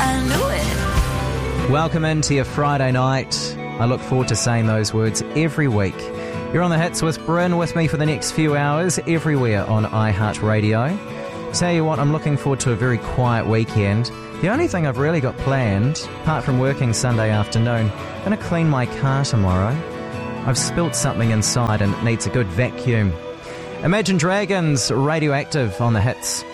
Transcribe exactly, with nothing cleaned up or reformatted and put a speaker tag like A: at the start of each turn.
A: I knew it.
B: Welcome into your Friday night. I look forward to saying those words every week. You're on the hits with Bryn with me for the next few hours, everywhere on iHeartRadio. Tell you what, I'm looking forward to a very quiet weekend. The only thing I've really got planned, apart from working Sunday afternoon, I'm going to clean my car tomorrow. I've spilt something inside and it needs a good vacuum. Imagine Dragons, Radioactive on the hits.